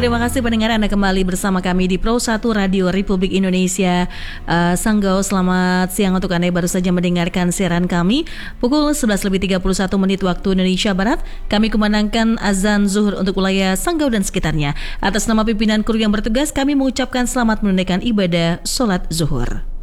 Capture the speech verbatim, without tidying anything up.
terima kasih pendengar Anda kembali bersama kami di Pro satu Radio Republik Indonesia. uh, Sanggau, selamat siang untuk Anda yang baru saja mendengarkan siaran kami. Pukul sebelas lebih tiga puluh satu menit waktu Indonesia Barat, kami kumandangkan azan zuhur untuk wilayah Sanggau dan sekitarnya. Atas nama pimpinan kru yang bertugas, kami mengucapkan selamat menunaikan ibadah sholat zuhur.